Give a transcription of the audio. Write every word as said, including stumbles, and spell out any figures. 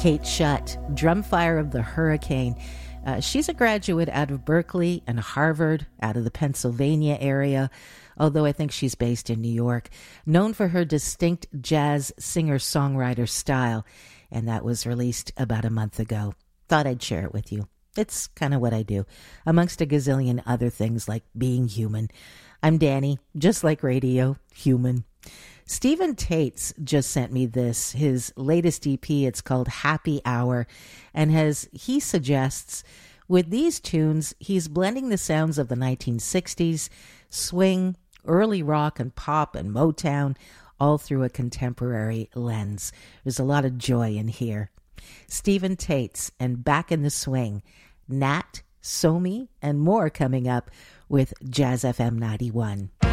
Kate Shutt, Drumfire of the Hurricane. Uh, she's a graduate out of Berkeley and Harvard, out of the Pennsylvania area, although I think she's based in New York, known for her distinct jazz singer-songwriter style, and that was released about a month ago. Thought I'd share it with you. It's kind of what I do, amongst a gazillion other things like being human. I'm Danny, just like radio, human. Stephen Tates just sent me this, his latest E P. It's called Happy Hour, and as he suggests, with these tunes, he's blending the sounds of the nineteen sixties, swing, early rock and pop and Motown, all through a contemporary lens. There's a lot of joy in here. Stephen Tates and Back in the Swing, Nat, Somi, and more coming up with Jazz F M ninety-one.